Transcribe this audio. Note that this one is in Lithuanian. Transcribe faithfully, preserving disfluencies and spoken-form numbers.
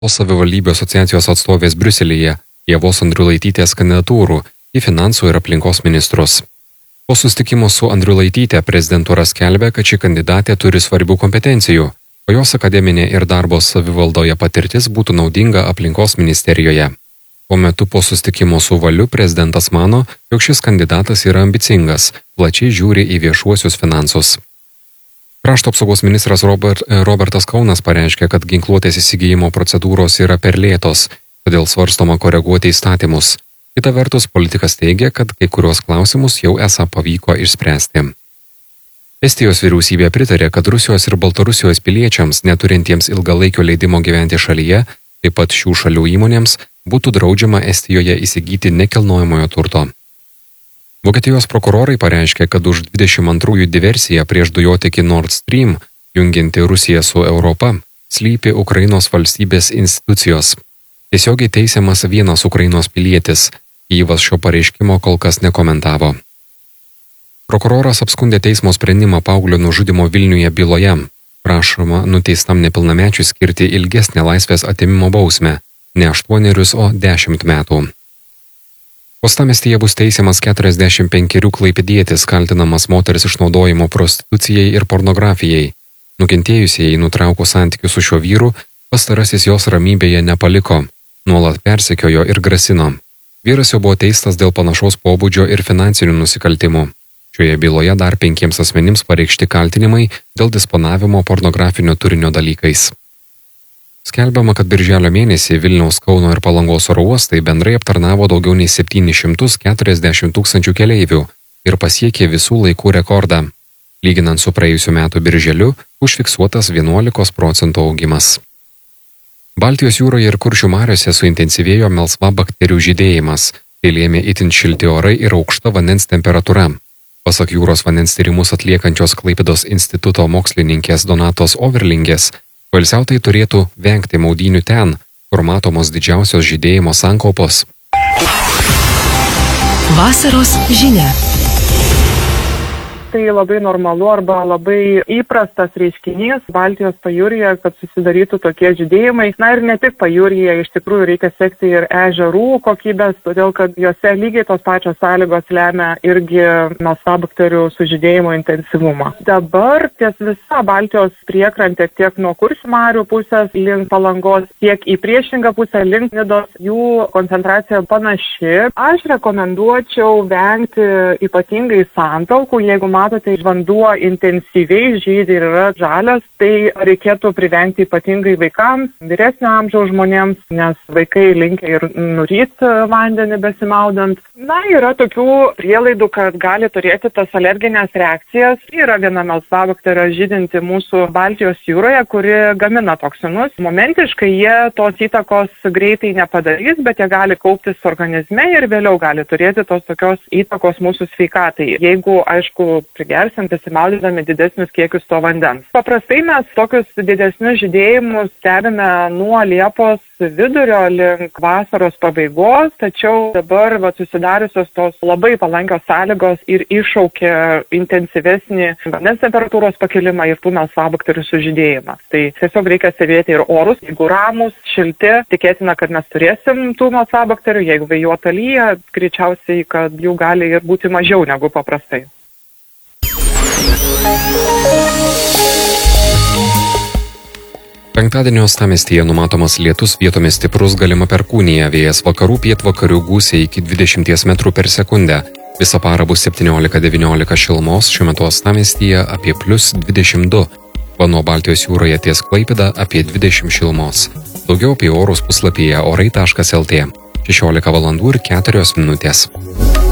po savivaldybių asociacijos atstovės Briuselyje Ievos Andriulaitytės kandidatūrų į finansų ir aplinkos ministrus. Po susitikimo su Andriulaityte prezidentūra skelbė, kad ši kandidatė turi svarbių kompetencijų, o jos akademinė ir darbo savivaldoje patirtis būtų naudinga aplinkos ministerijoje. Po metu po susitikimo su Valiu prezidentas mano, jog šis kandidatas yra ambicingas, plačiai žiūri į viešuosius finansus. Krašto apsaugos ministras Robert, Robertas Kaunas pareiškė, kad ginkluotės įsigijimo procedūros yra per lėtos, todėl svarstoma koreguoti įstatymus. Kita vertus, politikas teigia, kad kai kurios klausimus jau esą pavyko išspręsti. Estijos vyriausybė pritarė, kad Rusijos ir Baltarusijos piliečiams, neturintiems ilgalaikio leidimo gyventi šalyje, taip pat šių šalių įmonėms, būtų draudžiama Estijoje įsigyti nekilnojamojo turto. Vokietijos prokurorai pareiškė, kad už dvidešimt antrųjų diversiją prieš dujotiekį Nord Stream, jungianti Rusiją su Europa, slypi Ukrainos valstybės institucijos. Tiesiogiai teisiamas vienas Ukrainos pilietis, Kyjivas šio pareiškimo kol kas nekomentavo. Prokuroras apskundė teismo sprendimą paauglio nužudymo Vilniuje byloje. Prašoma nuteistam nepilnamečiui skirti ilgesnę laisvės atėmimo bausmę, ne aštuonerius, o dešimt metų. Uostamiestyje bus teisiamas keturiasdešimt penkerių klaipėdietis, kaltinamas moters išnaudojimo prostitucijai ir pornografijai. Nukentėjusieji nutraukus santykius su šiuo vyru, pastarasis jos ramybėje nepaliko, nuolat persekiojo ir grasino. Vyras jau buvo teistas dėl panašaus pobūdžio ir finansinių nusikaltimų. Šioje byloje dar penkiems asmenims pareikšti kaltinimai dėl disponavimo pornografinio turinio dalykais. Skelbiama, kad birželio mėnesį Vilniaus, Kauno ir Palangos oro uostai bendrai aptarnavo daugiau nei septynis šimtus keturiasdešimt tūkstančių keleivių ir pasiekė visų laikų rekordą. Lyginant su praėjusiu metu birželiu, užfiksuotas vienuolikos procentų augimas. Baltijos jūroje ir Kuršių mariose suintensyvėjo melsva bakterijų žydėjimas, tai lėmė itin šilti orai ir aukšta vandens temperatūra. Pasak jūros vandens tyrimus atliekančios Klaipėdos instituto mokslininkės Donatos Overlingės, poilsiautojai turėtų vengti maudynių ten, kur matomos didžiausios žydėjimo sankaupos. Vasaros žinia. Tai labai normalu arba labai įprastas reiškinys Baltijos pajūryje, kad susidarytų tokie žydėjimai. Na ir ne tik pajūryje, iš tikrųjų reikia sekti ir ežerų kokybės, todėl kad juose lygiai tos pačios sąlygos lemia irgi melsvabakterių sužydėjimo intensyvumą. Dabar ties visa Baltijos priekrantė tiek nuo Kuršių marių pusės link Palangos, tiek į priešingą pusę link Nidos, jų koncentracija panaši. Aš rekomenduočiau vengti ypatingai santaukų, jeigu matote, vanduo intensyviai žydi ir yra žalias, tai reikėtų privengti ypatingai vaikams, vyresnio amžiaus žmonėms, nes vaikai linkia ir nuryti vandenį besimaudant. Na, yra tokių prielaidų, kad gali turėti tas alerginės reakcijas. Yra viena melsvabakterija žydinti mūsų Baltijos jūroje, kuri gamina toksinus. Momentiškai jie tos įtakos greitai nepadarys, bet jie gali kauptis organizme ir vėliau gali turėti tos tokios įtakos mūsų sveikatai. Jeigu, aišku, prigersim besimaudydami didesnius kiekius to vandens. Paprastai mes tokius didesnius žydėjimus stebime nuo Liepos vidurio link vasaros pabaigos, tačiau dabar va, susidariusios tos labai palankios sąlygos ir iššaukia intensyvesnį vandens temperatūros pakilimą ir tų melsvabakterių sužydėjimą. Tai tiesiog reikia stebėti ir orus, jeigu ramus, šilti, tikėtina, kad mes turėsim tų melsvabakterių, jeigu vėjuota lyja, greičiausiai, kad jų gali ir būti mažiau negu paprastai. Penktadienio uostamiestyje numatomas lietus, vietomis stiprus, galima perkūnija, vėjas vakarų pietvakarių gūsiai iki dvidešimties metrų per sekundę. Visą parą bus septyniolika devyniolika šilumos, šiuo metu uostamiestyje apie plius dvidešimt du. Vanduo Baltijos jūroje ties Klaipėda apie dvidešimt šilumos. Daugiau apie orus puslapyje orai taškas lt. šešiolika valandų ir keturios minutės.